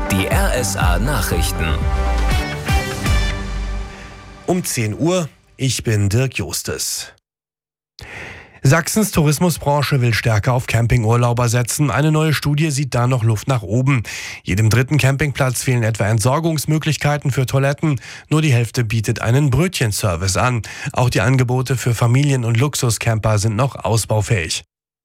Die RSA Nachrichten. Um 10 Uhr, ich bin Dirk Justes. Sachsens Tourismusbranche will stärker auf Campingurlauber setzen. Eine neue Studie sieht da noch Luft nach oben. Jedem dritten Campingplatz fehlen etwa Entsorgungsmöglichkeiten für Toiletten. Nur die Hälfte bietet einen Brötchenservice an. Auch die Angebote für Familien- und Luxuscamper sind noch ausbaufähig.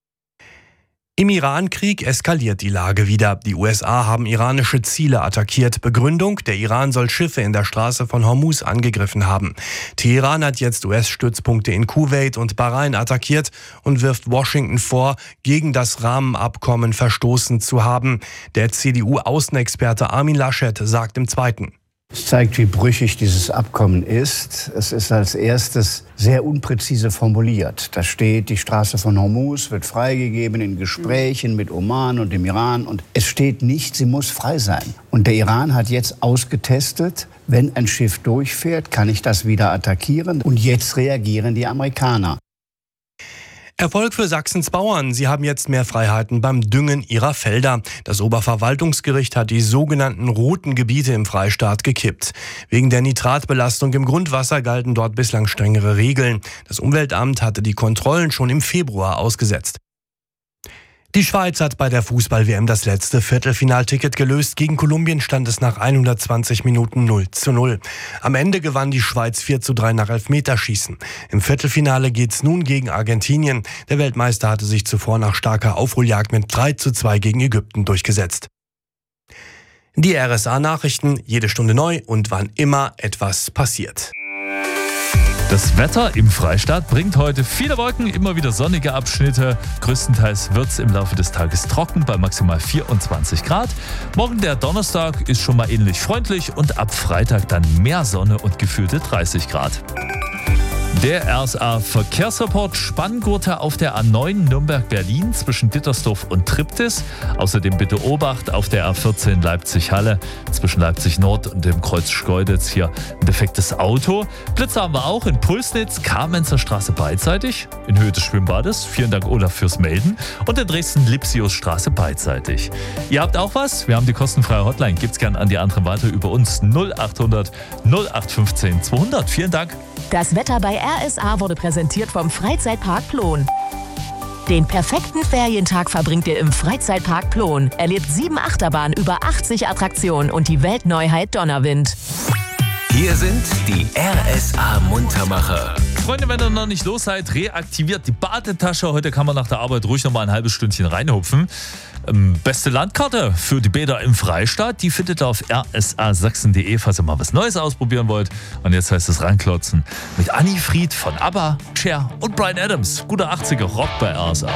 Im Iran-Krieg eskaliert die Lage wieder. Die USA haben iranische Ziele attackiert. Begründung: der Iran soll Schiffe in der Straße von Hormuz angegriffen haben. Teheran hat jetzt US-Stützpunkte in Kuwait und Bahrain attackiert und wirft Washington vor, gegen das Rahmenabkommen verstoßen zu haben. Der CDU-Außenexperte Armin Laschet sagt im Zweiten: Es zeigt, wie brüchig dieses Abkommen ist. Es ist als erstes sehr unpräzise formuliert. Da steht, die Straße von Hormuz wird freigegeben in Gesprächen mit Oman und dem Iran. Und es steht nicht, sie muss frei sein. Und der Iran hat jetzt ausgetestet, wenn ein Schiff durchfährt, kann ich das wieder attackieren. Und jetzt reagieren die Amerikaner. Erfolg für Sachsens Bauern. Sie haben jetzt mehr Freiheiten beim Düngen ihrer Felder. Das Oberverwaltungsgericht hat die sogenannten roten Gebiete im Freistaat gekippt. Wegen der Nitratbelastung im Grundwasser galten dort bislang strengere Regeln. Das Umweltamt hatte die Kontrollen schon im Februar ausgesetzt. Die Schweiz hat bei der Fußball-WM das letzte Viertelfinalticket gelöst. Gegen Kolumbien stand es nach 120 Minuten 0:0. Am Ende gewann die Schweiz 4:3 nach Elfmeterschießen. Im Viertelfinale geht's nun gegen Argentinien. Der Weltmeister hatte sich zuvor nach starker Aufholjagd mit 3:2 gegen Ägypten durchgesetzt. Die RSA-Nachrichten, jede Stunde neu und wann immer etwas passiert. Das Wetter im Freistaat bringt heute viele Wolken, immer wieder sonnige Abschnitte. Größtenteils wird es im Laufe des Tages trocken bei maximal 24 Grad. Morgen, der Donnerstag, ist schon mal ähnlich freundlich und ab Freitag dann mehr Sonne und gefühlte 30 Grad. Der RSA-Verkehrsreport: Spanngurte auf der A9 Nürnberg-Berlin zwischen Dittersdorf und Triptis. Außerdem bitte Obacht auf der A14 Leipzig-Halle zwischen Leipzig-Nord und dem Kreuz Schkeuditz. Hier ein defektes Auto. Blitze haben wir auch in Pulsnitz, Kamenzer Straße beidseitig, in Höhe des Schwimmbades. Vielen Dank, Olaf, fürs Melden. Und in Dresden Lipsius Straße beidseitig. Ihr habt auch was? Wir haben die kostenfreie Hotline. Gibt's gern an die anderen weiter über uns. 0800 0815 200. Vielen Dank. Das Wetter bei RSA wurde präsentiert vom Freizeitpark Plon. Den perfekten Ferientag verbringt ihr im Freizeitpark Plon. Erlebt 7 Achterbahnen, über 80 Attraktionen und die Weltneuheit Donnerwind. Hier sind die RSA-Muntermacher. Freunde, wenn ihr noch nicht los seid, reaktiviert die Badetasche. Heute kann man nach der Arbeit ruhig noch mal ein halbes Stündchen reinhupfen. Beste Landkarte für die Bäder im Freistaat, die findet ihr auf rsasachsen.de, falls ihr mal was Neues ausprobieren wollt. Und jetzt heißt es ranklotzen mit Anni Fried von ABBA, Cher und Bryan Adams. Guter 80er Rock bei RSA.